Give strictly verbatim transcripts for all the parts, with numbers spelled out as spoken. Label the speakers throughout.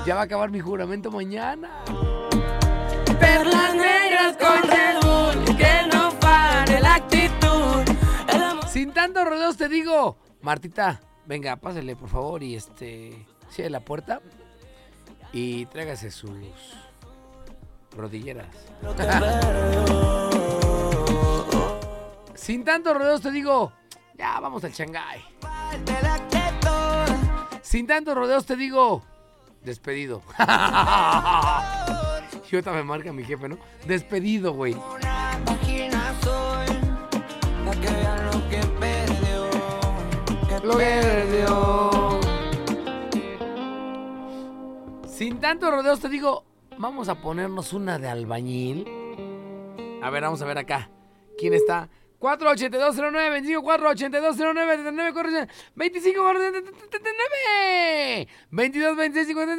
Speaker 1: Ya va a acabar mi juramento mañana.
Speaker 2: Perlas negras con Red Bull, que no pare la actitud. El amor...
Speaker 1: Sin tantos rodeos te digo, Martita, venga, pásale por favor y este, cierre la puerta y tráigase sus rodilleras. Sin tantos rodeos te digo, ya vamos al Shanghái. Sin tantos rodeos te digo, despedido. Y otra me marca mi jefe, ¿no? Despedido, güey.
Speaker 2: Una página soy, la que vean lo que perdió, que
Speaker 1: Lo que perdió. Sin tantos rodeos te digo, vamos a ponernos una de albañil. A ver, vamos a ver acá. ¿Quién está? cuatro ochenta y dos cero nueve veinticinco, cuatro ochenta y dos cero nueve nueve, veinticinco, veintidós, veintiséis, cincuenta,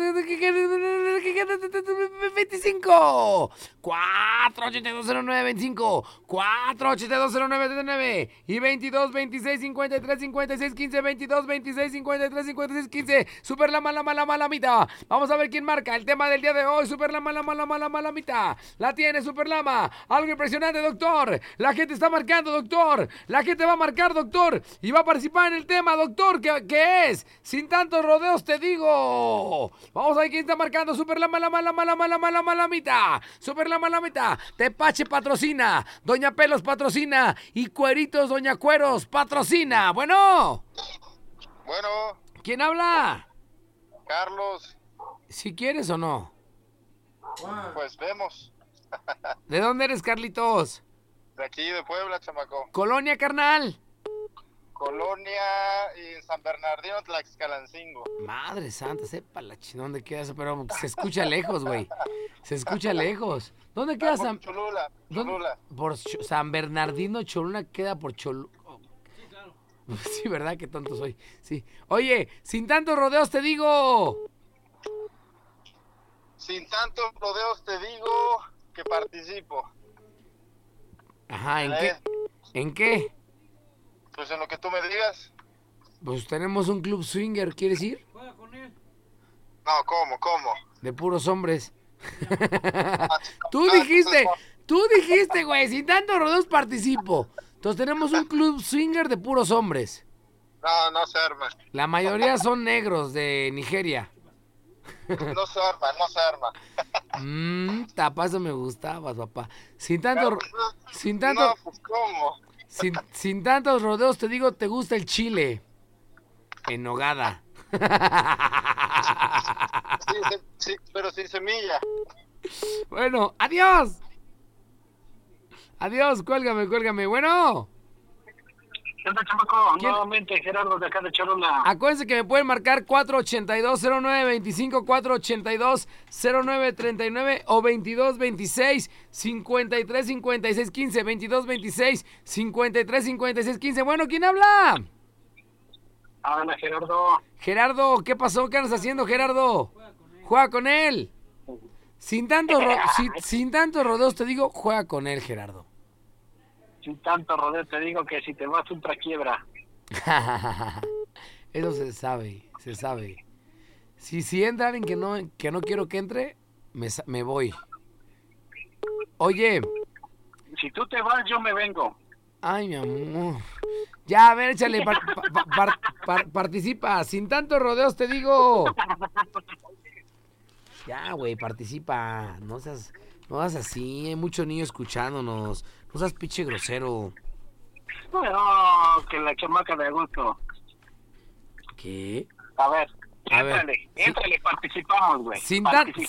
Speaker 1: veinticinco, cuatro ochenta y dos cero nueve veinticinco, cuatro ochenta y dos cero nueve nueve y veintidós, veintiséis, cincuenta y tres, cincuenta y seis, quince, veintidós, veintiséis, cincuenta y tres, cincuenta y seis, quince. Super la mala, mala, mala mitad. Vamos a ver quién marca el tema del día de hoy. Super la mala, mala, mala, mala mitad. La tiene Super Lama. Algo impresionante, doctor. La gente está marcando, doctor. La gente va a marcar, doctor. Y va a participar en el tema, doctor. ¿Qué, qué es? Sin tantos rodeos te digo. Vamos a ver quién está marcando. Super la mala, mala, mala, mala, mala, mala mitad. Super la mala mitad. Tepache patrocina. Doña Pelos patrocina. Y Cueritos, Doña Cueros patrocina. Bueno.
Speaker 3: Bueno,
Speaker 1: ¿Quién habla?
Speaker 3: Carlos,
Speaker 1: Si quieres o no.
Speaker 3: pues vemos.
Speaker 1: ¿De dónde eres, Carlitos?
Speaker 3: De aquí de Puebla, chamaco.
Speaker 1: Colonia, carnal.
Speaker 3: Colonia y San Bernardino, Tlaxcalancingo.
Speaker 1: Madre santa, sepa la ch... ¿Dónde queda eso? Pero se escucha lejos, güey. Se escucha lejos. ¿Dónde queda
Speaker 3: Ah, por
Speaker 1: San...
Speaker 3: Cholula,
Speaker 1: ¿Dónde?
Speaker 3: Cholula.
Speaker 1: Por Ch- San Bernardino, Cholula queda por Cholula. Sí, claro. Sí, ¿verdad? Qué tonto soy. Sí. Oye, sin tantos rodeos te digo.
Speaker 3: Sin tantos rodeos te digo que participo.
Speaker 1: Ajá, ¿en
Speaker 3: ¿Eh?
Speaker 1: qué? ¿En qué?
Speaker 3: Pues en lo que tú me digas.
Speaker 1: Pues tenemos un club swinger, ¿quieres ir?
Speaker 3: No, ¿cómo? ¿Cómo?
Speaker 1: De puros hombres.
Speaker 3: Ah,
Speaker 1: Tú
Speaker 3: ah,
Speaker 1: dijiste,
Speaker 3: entonces,
Speaker 1: tú dijiste, güey, sin tantos rodeos participo. Entonces tenemos un club swinger de puros hombres.
Speaker 3: No, no se arma.
Speaker 1: La mayoría son negros de Nigeria.
Speaker 3: No se arma, no se arma.
Speaker 1: Mmm, tapa, eso me gustaba, papá. Sin tanto,
Speaker 3: No, pues,
Speaker 1: sin tanto,
Speaker 3: No, pues ¿cómo?
Speaker 1: sin, sin tantos rodeos te digo, te gusta el chile. En nogada.
Speaker 3: Sí, sí, sí, pero sin semilla.
Speaker 1: Bueno, adiós. Adiós, cuélgame, cuélgame. Bueno.
Speaker 4: ¿Qué onda, chamaco?
Speaker 1: ¿Quién?
Speaker 4: Nuevamente, Gerardo, de acá de Cholula.
Speaker 1: Acuérdense que me pueden marcar cuatro ochenta y dos cero nueve veinticinco, cuatro ochenta y dos cero nueve treinta y nueve o veintidós veintiséis cincuenta y tres cincuenta y seis quince, veintidós veintiséis cincuenta y tres cincuenta y seis quince. Bueno, ¿quién habla?
Speaker 4: Hola, Gerardo.
Speaker 1: Gerardo, ¿qué pasó? ¿Qué andas haciendo, Gerardo? Juega con él. Sin tantos ro- sin, sin tantos rodeos te digo, juega con él, Gerardo.
Speaker 4: Sin tanto rodeo te digo que si te vas ultra quiebra.
Speaker 1: Eso se sabe, se sabe. Si, si entra alguien que no, que no quiero que entre, me, sa- me voy. Oye,
Speaker 4: Si tú te vas, yo me vengo.
Speaker 1: ay, mi amor. Ya, a ver, échale, par- pa- par- par- participa. Sin tantos rodeos te digo. Ya, güey, participa. No seas, no seas así. Hay muchos niños escuchándonos. No seas pinche grosero.
Speaker 4: No, que la chamaca de gusto.
Speaker 1: ¿Qué?
Speaker 4: A ver,
Speaker 1: A ver,
Speaker 4: éntrale,
Speaker 1: sí.
Speaker 4: éntrale, participamos, güey.
Speaker 1: Sin, tan-
Speaker 4: Participamos.